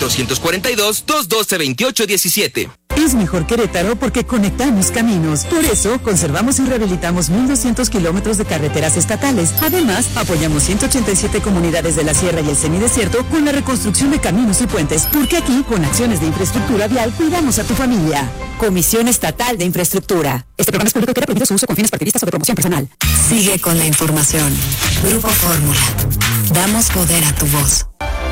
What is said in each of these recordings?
242-212-2817. Es mejor Querétaro porque conectamos caminos. Por eso, conservamos y rehabilitamos 1,200 kilómetros de carreteras estatales. Además, apoyamos 187 comunidades de la sierra y el semidesierto con la reconstrucción de caminos y puentes. Porque aquí, con acciones de infraestructura vial, cuidamos a tu familia. Comisión Estatal de Infraestructura. Este programa es público y queda prohibido su uso con fines partidistas o de promoción personal. Sigue con la información. Grupo Fórmula. Damos poder a tu voz.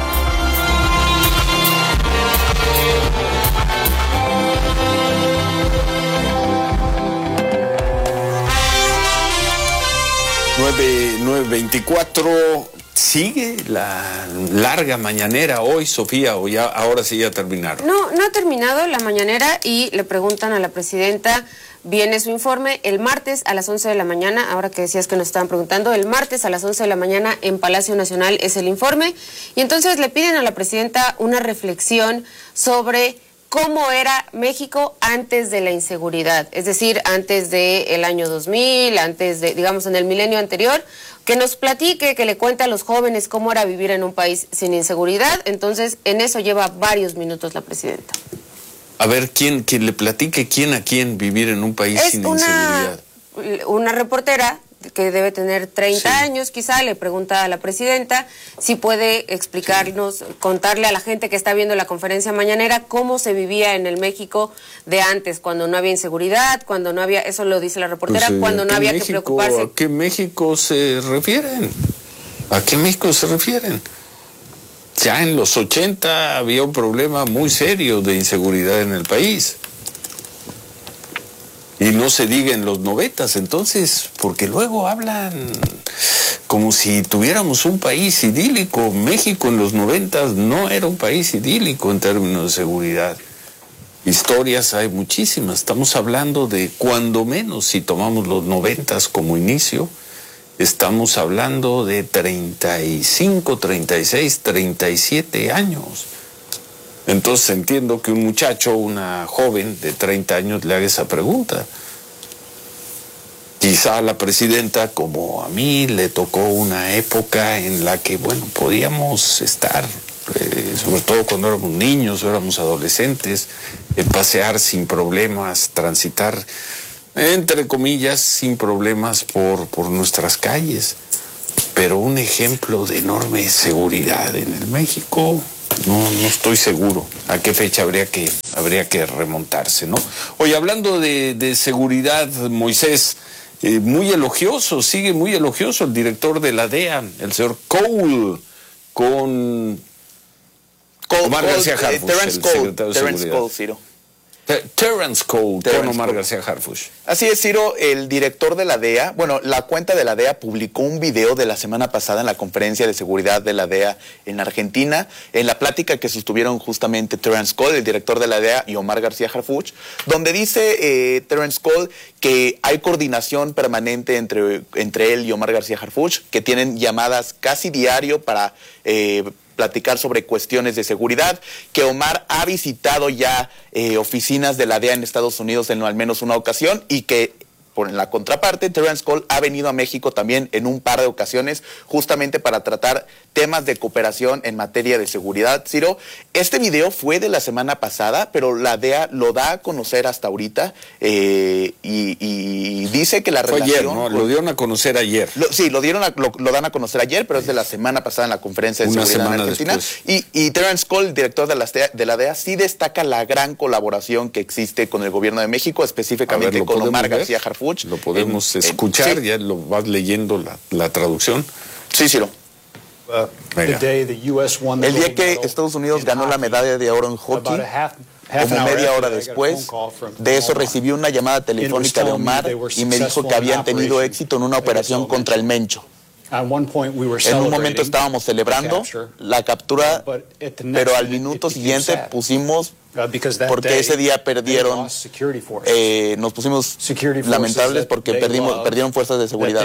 Nueve 24. ¿Sigue la larga mañanera hoy, Sofía, o ya ahora sí ya terminaron? No ha terminado la mañanera y le preguntan a la presidenta, viene su informe el martes a las 11 de la mañana, ahora que decías que nos estaban preguntando, el martes a las 11 de la mañana en Palacio Nacional es el informe, y entonces le piden a la presidenta una reflexión sobre cómo era México antes de la inseguridad, es decir, antes del año 2000, antes de, digamos, en el milenio anterior, que nos platique, que le cuente a los jóvenes cómo era vivir en un país sin inseguridad. Entonces, en eso lleva varios minutos la presidenta. A ver, ¿quién le platique quién a quién vivir en un país sin inseguridad? Una reportera que debe tener 30 años quizá, le pregunta a la presidenta si puede explicarnos, contarle a la gente que está viendo la conferencia mañanera cómo se vivía en el México de antes, cuando no había inseguridad, cuando no había, eso lo dice la reportera, pues, cuando no había que preocuparse. ¿A qué México se refieren? ¿A qué México se refieren? Ya en los 80 había un problema muy serio de inseguridad en el país. Y no se diga en los 90, entonces, porque luego hablan como si tuviéramos un país idílico. México en los 90 no era un país idílico en términos de seguridad. Historias hay muchísimas. Estamos hablando de, cuando menos, si tomamos los 90 como inicio, estamos hablando de 35, 36, 37 años. Entonces entiendo que un muchacho, una joven de 30 años le haga esa pregunta. Quizá a la presidenta, como a mí, le tocó una época en la que, bueno, podíamos estar, sobre todo cuando éramos niños, éramos adolescentes, pasear sin problemas, transitar, entre comillas, sin problemas por nuestras calles. Pero un ejemplo de enorme seguridad en el México... No estoy seguro a qué fecha habría que remontarse, ¿no? Oye, hablando de seguridad, Moisés, muy elogioso, sigue muy elogioso el director de la DEA, el señor Cole, con Omar García Harfuch, Terrence Cole, Ciro. Terrence Cole, con Omar García Harfuch. Así es, Ciro, el director de la DEA, bueno, la cuenta de la DEA publicó un video de la semana pasada en la conferencia de seguridad de la DEA en Argentina, en la plática que sostuvieron justamente Terrence Cole, el director de la DEA, y Omar García Harfuch, donde dice Terrence Cole que hay coordinación permanente entre él y Omar García Harfuch, que tienen llamadas casi diario para platicar sobre cuestiones de seguridad, que Omar ha visitado ya oficinas de la DEA en Estados Unidos en al menos una ocasión, y que por la contraparte, Terrence Cole ha venido a México también en un par de ocasiones, justamente para tratar temas de cooperación en materia de seguridad. Ciro, este video fue de la semana pasada, pero la DEA lo da a conocer hasta ahorita y dice que la relación... Fue ayer, ¿no? Lo dieron a conocer ayer. Lo dan a conocer ayer, pero es de la semana pasada en la conferencia de seguridad en Argentina. Y Terrence Cole, el director de la DEA, sí destaca la gran colaboración que existe con el gobierno de México, específicamente con Omar García Harfuch. Lo podemos escuchar, sí. Ya lo vas leyendo la traducción. Sí, Ciro. El día que Estados Unidos ganó la medalla de oro en hockey, como media hora después de eso recibí una llamada telefónica de Omar y me dijo que habían tenido éxito en una operación contra el Mencho. En un momento estábamos celebrando la captura, pero al minuto siguiente pusimos, porque ese día perdieron, nos pusimos lamentables porque perdieron fuerzas de seguridad.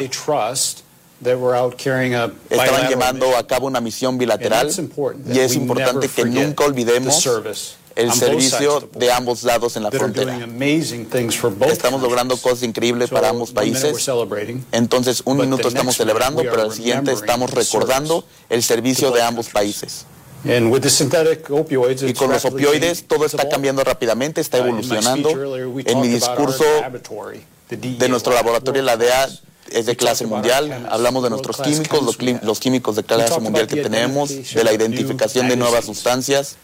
Estaban llevando a cabo una misión bilateral y es importante que nunca olvidemos el servicio de ambos lados en la frontera. Estamos logrando cosas increíbles para ambos países. Entonces, un minuto estamos celebrando, pero al siguiente estamos recordando el servicio de ambos países. Y con los opioides todo está cambiando rápidamente, está evolucionando. En mi discurso de nuestro laboratorio, la DEA es de clase mundial. Hablamos de nuestros químicos, los químicos de clase mundial que tenemos, de la identificación de nuevas sustancias.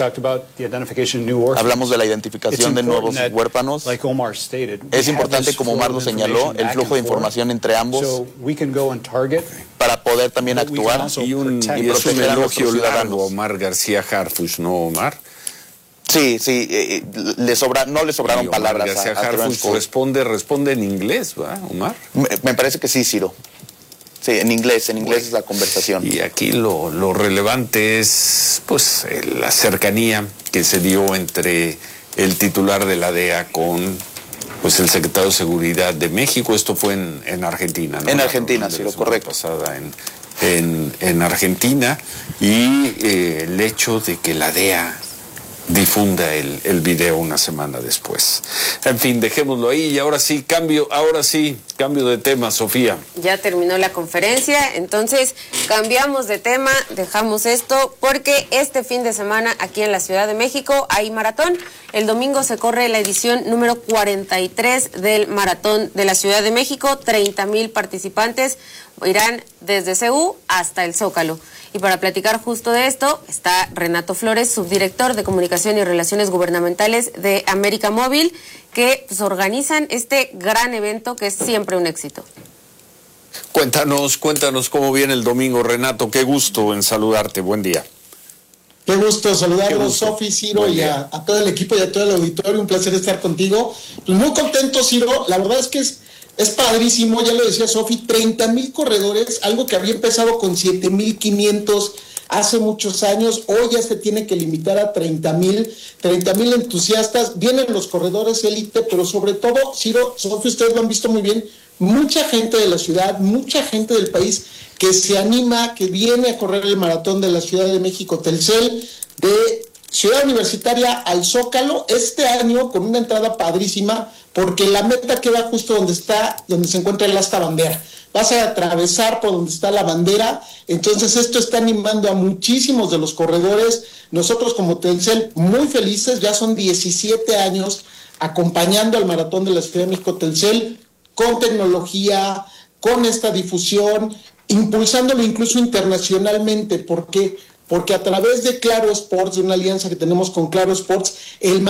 Hablamos de la identificación de nuevos huérfanos. Es importante, como Omar lo señaló, el flujo de información entre ambos para poder también actuar y proteger a nuestros ciudadanos. Omar García Harfuch, ¿no, Omar? Sí, no le sobraron palabras. Omar García Harfuch responde en inglés, ¿va, Omar? Me parece que sí, Ciro. Sí, en inglés es la conversación. Y aquí lo relevante es pues la cercanía que se dio entre el titular de la DEA con pues el secretario de Seguridad de México. Esto fue en Argentina, ¿no? En Argentina, sí, lo correcto. Pasada en Argentina, y el hecho de que la DEA difunda el video una semana después. En fin, dejémoslo ahí y ahora sí, cambio de tema, Sofía. Ya terminó la conferencia, entonces cambiamos de tema, dejamos esto, porque este fin de semana aquí en la Ciudad de México hay maratón. El domingo se corre la edición número 43 del Maratón de la Ciudad de México. 30,000 participantes irán desde CU hasta el Zócalo. Y para platicar justo de esto está Renato Flores, subdirector de Comunicación y Relaciones Gubernamentales de América Móvil, que pues, organizan este gran evento que es siempre un éxito. Cuéntanos cómo viene el domingo, Renato. Qué gusto en saludarte. Buen día. Qué gusto saludarlos, Sofi, Ciro, y a todo el equipo y a todo el auditorio. Un placer estar contigo. Pues muy contento, Ciro. La verdad es que es padrísimo, ya lo decía Sofi, 30,000 corredores, algo que había empezado con 7,500 hace muchos años. Hoy ya se tiene que limitar a 30,000 entusiastas. Vienen los corredores élite, pero sobre todo, Ciro, Sofi, ustedes lo han visto muy bien, mucha gente de la ciudad, mucha gente del país que se anima, que viene a correr el maratón de la Ciudad de México. Telcel, de Ciudad Universitaria al Zócalo, este año con una entrada padrísima, porque la meta queda justo donde se encuentra el asta bandera. Vas a atravesar por donde está la bandera, entonces esto está animando a muchísimos de los corredores. Nosotros como Telcel muy felices, ya son 17 años acompañando al maratón de la Ciudad de México. Telcel con tecnología, con esta difusión, impulsándolo incluso internacionalmente. ¿Por qué? Porque a través de Claro Sports, de una alianza que tenemos con Claro Sports, el